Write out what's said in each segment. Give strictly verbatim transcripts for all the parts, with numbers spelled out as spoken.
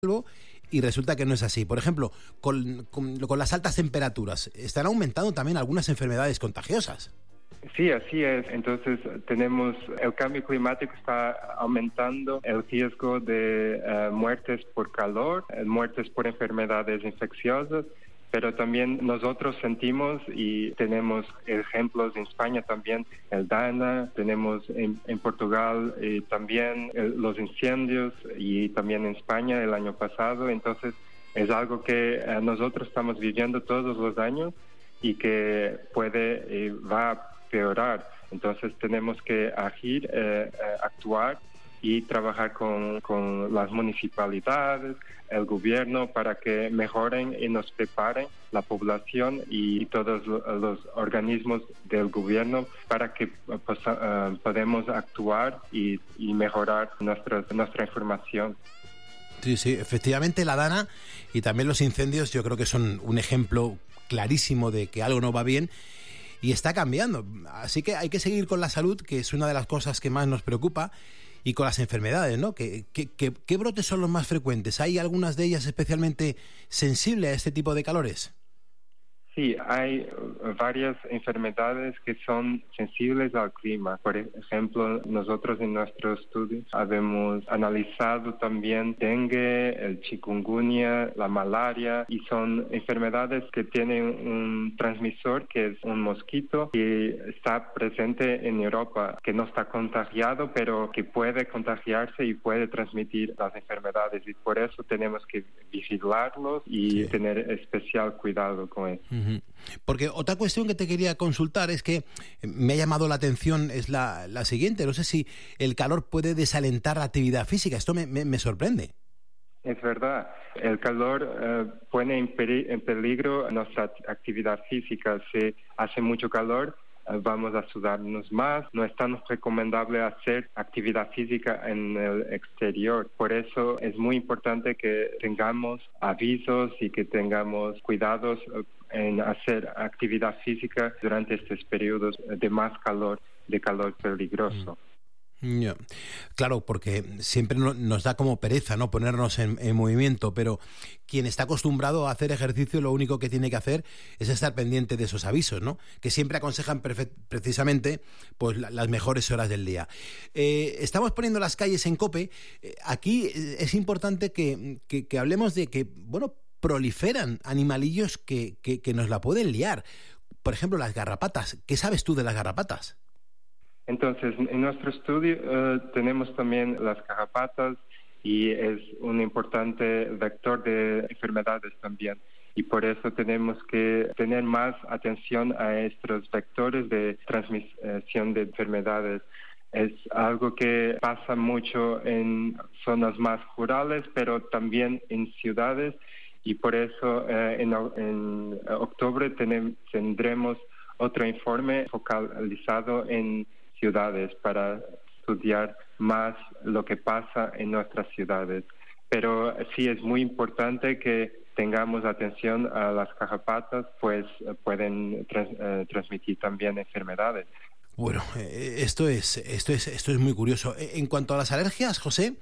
y resulta que no es así. Por ejemplo, con, con, con las altas temperaturas, están aumentando también algunas enfermedades contagiosas. Sí, así es. Entonces tenemos el cambio climático está aumentando el riesgo de uh, muertes por calor, muertes por enfermedades infecciosas, pero también nosotros sentimos y tenemos ejemplos en España también, el DANA, tenemos en, en Portugal eh, también el, los incendios y también en España el año pasado. Entonces es algo que uh, nosotros estamos viviendo todos los años y que puede, eh, va a peorar. Entonces tenemos que agir, eh, eh, actuar y trabajar con, con las municipalidades, el gobierno, para que mejoren y nos preparen la población y todos los organismos del gobierno para que pues, uh, podamos actuar y, y mejorar nuestra, nuestra información. Sí, sí, efectivamente la DANA y también los incendios yo creo que son un ejemplo clarísimo de que algo no va bien y está cambiando. Así que hay que seguir con la salud, que es una de las cosas que más nos preocupa, y con las enfermedades, ¿no? ¿Qué, qué, qué, qué brotes son los más frecuentes? ¿Hay algunas de ellas especialmente sensibles a este tipo de calores? Sí, hay varias enfermedades que son sensibles al clima. Por ejemplo, nosotros en nuestro estudio habemos analizado también dengue, el chikungunya, la malaria, y son enfermedades que tienen un transmisor que es un mosquito que está presente en Europa, que no está contagiado, pero que puede contagiarse y puede transmitir las enfermedades. Y por eso tenemos que vigilarlos y sí. tener especial cuidado con eso. Porque otra cuestión que te quería consultar es que me ha llamado la atención, es la, la siguiente. No sé si el calor puede desalentar la actividad física. Esto me, me, me sorprende. Es verdad. El calor eh, pone en, peri- en peligro nuestra actividad física. Si hace mucho calor, eh, vamos a sudarnos más. No es tan recomendable hacer actividad física en el exterior. Por eso es muy importante que tengamos avisos y que tengamos cuidados eh, en hacer actividad física durante estos periodos de más calor, de calor peligroso. Yeah. Claro, porque siempre no, nos da como pereza, ¿no?, ponernos en, en movimiento, pero quien está acostumbrado a hacer ejercicio lo único que tiene que hacer es estar pendiente de esos avisos, ¿no?, que siempre aconsejan perfe- precisamente pues, la, las mejores horas del día. Eh, estamos poniendo las calles en COPE. Eh, aquí es importante que, que, que hablemos de que, bueno, proliferan animalillos que, que, que nos la pueden liar. Por ejemplo, las garrapatas. ¿Qué sabes tú de las garrapatas? Entonces, en nuestro estudio uh, tenemos también las garrapatas y es un importante vector de enfermedades también. Y por eso tenemos que tener más atención a estos vectores de transmisión de enfermedades. Es algo que pasa mucho en zonas más rurales, pero también en ciudades. Y por eso eh, en, en octubre tenem, tendremos otro informe focalizado en ciudades para estudiar más lo que pasa en nuestras ciudades. Pero sí es muy importante que tengamos atención a las garrapatas, pues pueden trans, eh, transmitir también enfermedades. Bueno, esto es, esto es, esto es muy curioso. En cuanto a las alergias, José,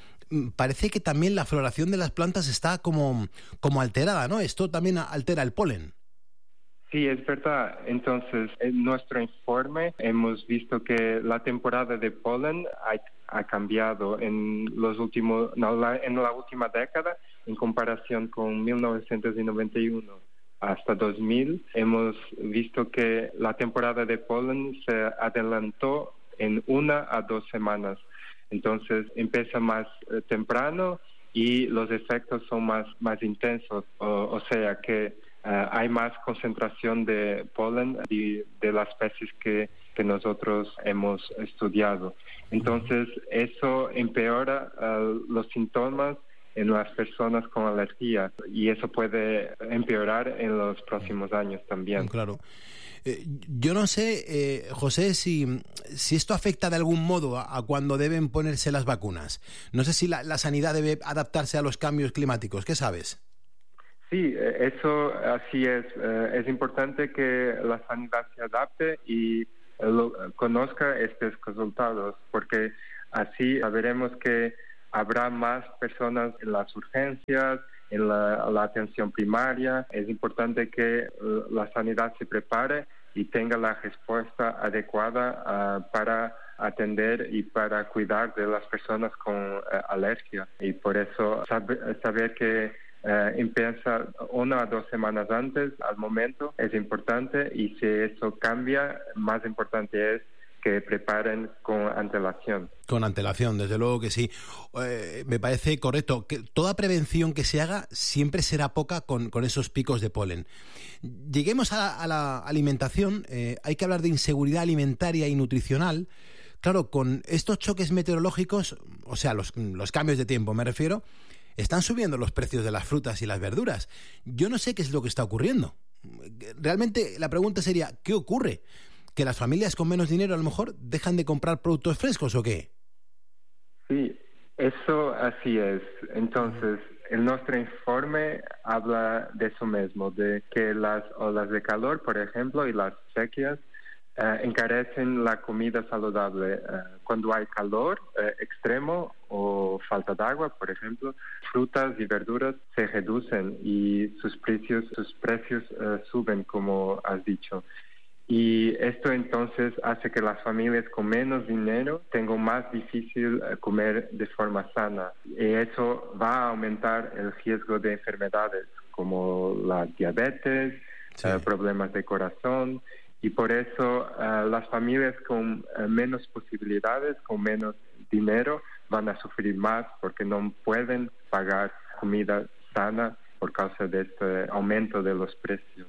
parece que también la floración de las plantas está como, como alterada, ¿no? Esto también altera el polen. Sí, es verdad. Entonces, en nuestro informe hemos visto que la temporada de polen ha, ha cambiado en los últimos, no, la, en la última década en comparación con mil novecientos noventa y uno hasta dos mil. Hemos visto que la temporada de polen se adelantó en una a dos semanas. Entonces empieza más eh, temprano y los efectos son más, más intensos, o, o sea que uh, hay más concentración de polen de, de las especies que, que nosotros hemos estudiado. Entonces eso empeora uh, los síntomas en las personas con alergia y eso puede empeorar en los próximos años también. Claro. Eh, yo no sé, eh, José, si, si esto afecta de algún modo a, a cuando deben ponerse las vacunas. No sé si la, la sanidad debe adaptarse a los cambios climáticos. ¿Qué sabes? Sí, eso así es. Eh, es importante que la sanidad se adapte y lo, conozca estos resultados, porque así sabremos que habrá más personas en las urgencias, en la, la atención primaria. Es importante que uh, la sanidad se prepare y tenga la respuesta adecuada uh, para atender y para cuidar de las personas con uh, alergia. Y por eso saber, saber que uh, empieza una o dos semanas antes al momento es importante, y si eso cambia, más importante es que preparen con antelación. Con antelación, desde luego que sí. Eh, me parece correcto que toda prevención que se haga siempre será poca con, con esos picos de polen. Lleguemos a la, a la alimentación. Eh, hay que hablar de inseguridad alimentaria y nutricional. Claro, con estos choques meteorológicos, o sea, los, los cambios de tiempo me refiero, están subiendo los precios de las frutas y las verduras. Yo no sé qué es lo que está ocurriendo. Realmente la pregunta sería, ¿qué ocurre? ¿Que las familias con menos dinero a lo mejor dejan de comprar productos frescos o qué? Sí, eso así es. Entonces, el nuestro informe habla de eso mismo, de que las olas de calor, por ejemplo, y las sequías eh, encarecen la comida saludable. Eh, cuando hay calor eh, extremo o falta de agua, por ejemplo, frutas y verduras se reducen y sus precios, sus precios eh, suben, como has dicho. Y esto entonces hace que las familias con menos dinero tengan más difícil comer de forma sana. Y eso va a aumentar el riesgo de enfermedades como la diabetes, sí. uh, problemas de corazón. Y por eso uh, las familias con uh, menos posibilidades, con menos dinero, van a sufrir más porque no pueden pagar comida sana por causa de este aumento de los precios.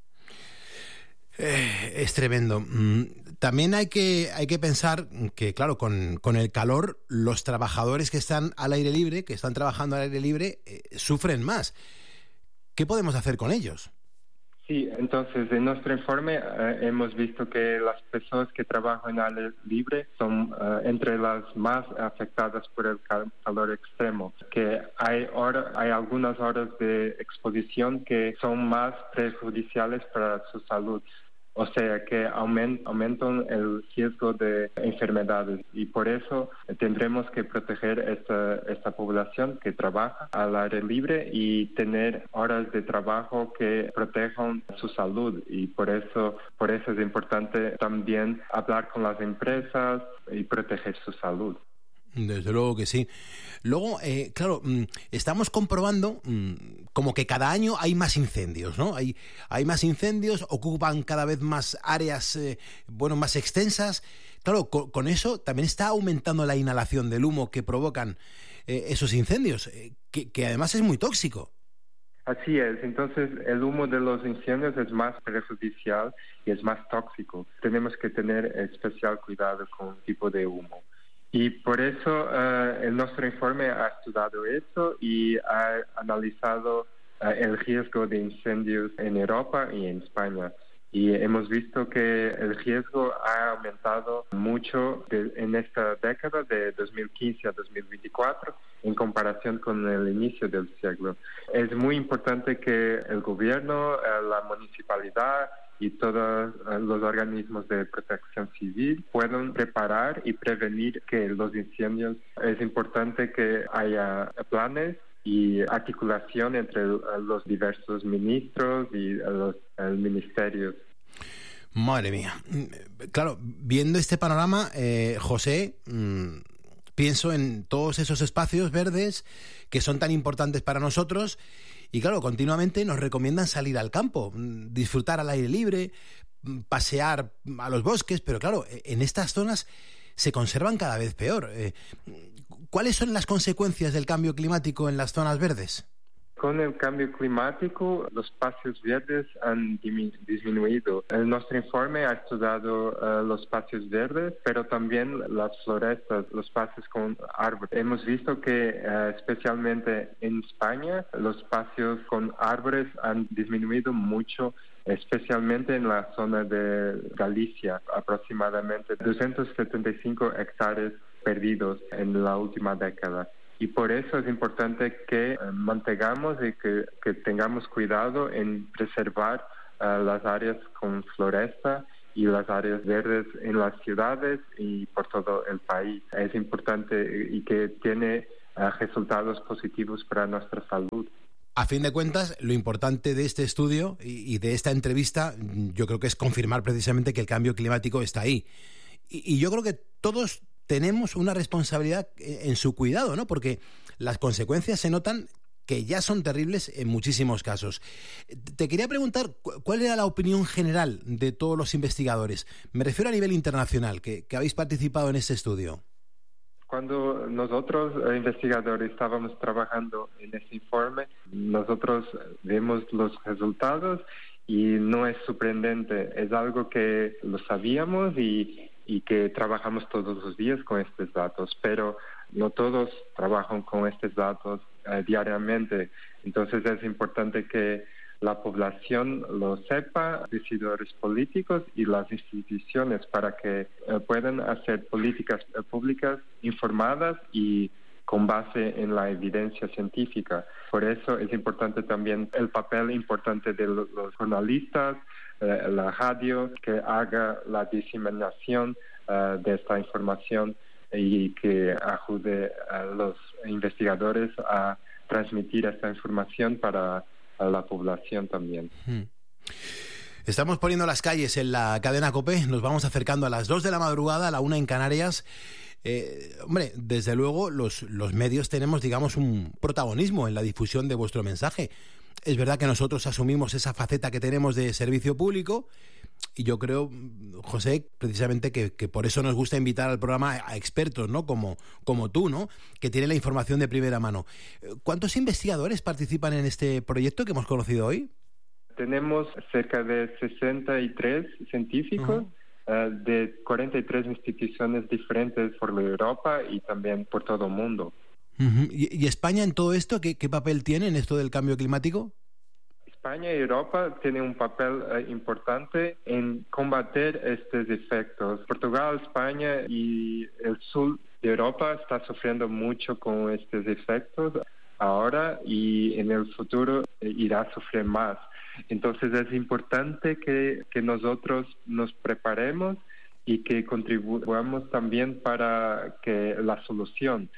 Eh, es tremendo. También hay que, hay que pensar que, claro, con, con el calor, los trabajadores que están al aire libre, que están trabajando al aire libre, eh, sufren más. ¿Qué podemos hacer con ellos? Sí, entonces en nuestro informe eh, hemos visto que las personas que trabajan al aire libre son eh, entre las más afectadas por el calor extremo, que hay, hora, hay algunas horas de exposición que son más perjudiciales para su salud. O sea, que aument, aumentan el riesgo de enfermedades, y por eso tendremos que proteger esta, esta población que trabaja al aire libre y tener horas de trabajo que protejan su salud. Y por eso, por eso es importante también hablar con las empresas y proteger su salud. Desde luego que sí. Luego, eh, claro, estamos comprobando como que cada año hay más incendios, ¿no? Hay, hay más incendios, ocupan cada vez más áreas, eh, bueno, más extensas. Claro, con, con eso también está aumentando la inhalación del humo que provocan eh, esos incendios, eh, que, que además es muy tóxico. Así es, entonces el humo de los incendios es más perjudicial y es más tóxico. Tenemos que tener especial cuidado con el tipo de humo. Y por eso uh, el nuestro informe ha estudiado eso y ha analizado uh, el riesgo de incendios en Europa y en España. Y hemos visto que el riesgo ha aumentado mucho de, en esta década de dos mil quince a dos mil veinticuatro en comparación con el inicio del siglo. Es muy importante que el gobierno, uh, la municipalidad y todos los organismos de protección civil puedan preparar y prevenir que los incendios. Es importante que haya planes y articulación entre los diversos ministros y los ministerios. Madre mía. Claro, viendo este panorama, eh, José, mmm, pienso en todos esos espacios verdes que son tan importantes para nosotros. Y claro, continuamente nos recomiendan salir al campo, disfrutar al aire libre, pasear a los bosques, pero claro, en estas zonas se conservan cada vez peor. ¿Cuáles son las consecuencias del cambio climático en las zonas verdes? Con el cambio climático, los espacios verdes han disminuido. En nuestro informe ha estudiado uh, los espacios verdes, pero también las florestas, los espacios con árboles. Hemos visto que uh, especialmente en España los espacios con árboles han disminuido mucho, especialmente en la zona de Galicia, aproximadamente doscientos setenta y cinco hectáreas perdidos en la última década. Y por eso es importante que uh, mantengamos y que, que tengamos cuidado en preservar uh, las áreas con floresta y las áreas verdes en las ciudades y por todo el país. Es importante y que tiene uh, resultados positivos para nuestra salud. A fin de cuentas, lo importante de este estudio y de esta entrevista, yo creo que es confirmar precisamente que el cambio climático está ahí. Y yo creo que todos tenemos una responsabilidad en su cuidado, ¿no? Porque las consecuencias se notan que ya son terribles en muchísimos casos. Te quería preguntar, ¿cuál era la opinión general de todos los investigadores? Me refiero a nivel internacional, que, que habéis participado en este estudio. Cuando nosotros, eh, investigadores, estábamos trabajando en este informe, nosotros vemos los resultados y no es sorprendente. Es algo que lo sabíamos y, y que trabajamos todos los días con estos datos, pero no todos trabajan con estos datos eh, diariamente. Entonces es importante que la población lo sepa, decidores políticos y las instituciones, para que eh, puedan hacer políticas eh, públicas informadas y con base en la evidencia científica. Por eso es importante también el papel importante de los jornalistas, eh, la radio, que haga la diseminación eh, de esta información y que ayude a los investigadores a transmitir esta información para a la población también. Estamos poniendo las calles en la cadena COPE, nos vamos acercando a las dos de la madrugada, a la una en Canarias. Eh, hombre, desde luego los, los medios tenemos, digamos, un protagonismo en la difusión de vuestro mensaje. Es verdad que nosotros asumimos esa faceta que tenemos de servicio público y yo creo, José, precisamente que, que por eso nos gusta invitar al programa a expertos, ¿no? Como, como tú, ¿no? Que tienen la información de primera mano. ¿Cuántos investigadores participan en este proyecto que hemos conocido hoy? Tenemos cerca de sesenta y tres científicos uh-huh. uh, de cuarenta y tres instituciones diferentes por la Europa y también por todo el mundo. Uh-huh. ¿Y, ¿Y España en todo esto? ¿Qué, qué papel tiene en esto del cambio climático? España y Europa tienen un papel eh, importante en combatir estos efectos. Portugal, España y el sur de Europa está sufriendo mucho con estos efectos ahora y en el futuro eh, irá a sufrir más. Entonces es importante que, que nosotros nos preparemos y que contribuyamos también para que la solución,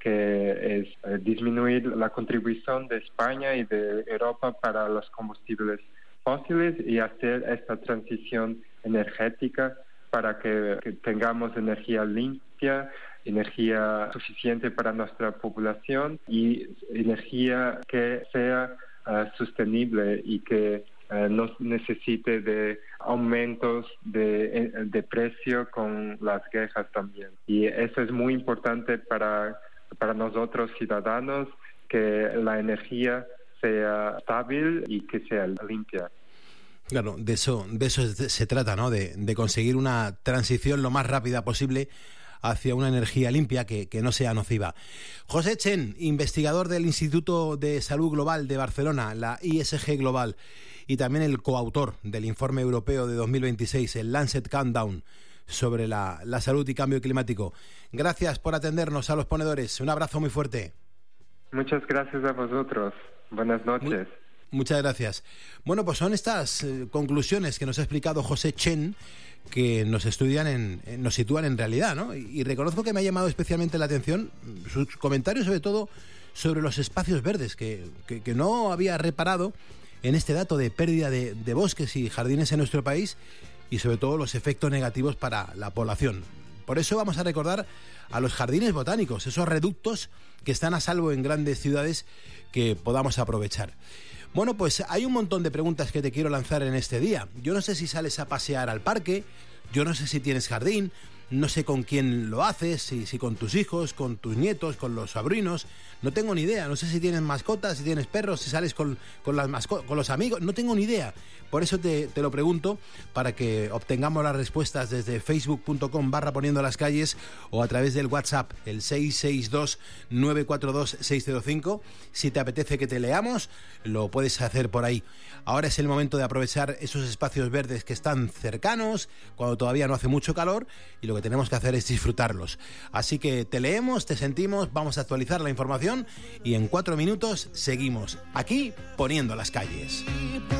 que es eh, disminuir la contribución de España y de Europa para los combustibles fósiles y hacer esta transición energética para que, que tengamos energía limpia, energía suficiente para nuestra población y energía que sea uh, sostenible y que uh, no necesite de aumentos de, de precio con las quejas también. Y eso es muy importante para para nosotros ciudadanos, que la energía sea estable y que sea limpia. Claro, de eso, de eso se trata, ¿no? De, de conseguir una transición lo más rápida posible hacia una energía limpia que, que no sea nociva. José Chen, investigador del Instituto de Salud Global de Barcelona, la I S G Global, y también el coautor del informe europeo de dos mil veintiséis, el Lancet Countdown, sobre la, la salud y cambio climático. Gracias por atendernos a los ponedores. Un abrazo muy fuerte. Muchas gracias a vosotros. Buenas noches. Muy, muchas gracias. Bueno, pues son estas eh, conclusiones que nos ha explicado José Chen, que nos estudian en, en, nos sitúan en realidad, ¿no? Y, y reconozco que me ha llamado especialmente la atención sus comentarios, sobre todo sobre los espacios verdes, que, que, que no había reparado en este dato de pérdida de, de bosques y jardines en nuestro país, y sobre todo los efectos negativos para la población. Por eso vamos a recordar a los jardines botánicos, esos reductos que están a salvo en grandes ciudades que podamos aprovechar. Bueno, pues hay un montón de preguntas que te quiero lanzar en este día. Yo no sé si sales a pasear al parque, yo no sé si tienes jardín, no sé con quién lo haces, si, si con tus hijos, con tus nietos, con los sobrinos, no tengo ni idea. No sé si tienes mascotas, si tienes perros, si sales con, con, las masco- con los amigos, no tengo ni idea. Por eso te, te lo pregunto, para que obtengamos las respuestas desde facebook.com barra poniendo las calles o a través del WhatsApp, el seis seis dos nueve cuatro dos seis cero cinco. Si te apetece que te leamos, lo puedes hacer por ahí. Ahora es el momento de aprovechar esos espacios verdes que están cercanos, cuando todavía no hace mucho calor, y lo que tenemos que hacer es disfrutarlos. Así que te leemos, te sentimos, vamos a actualizar la información y en cuatro minutos seguimos aquí poniendo las calles.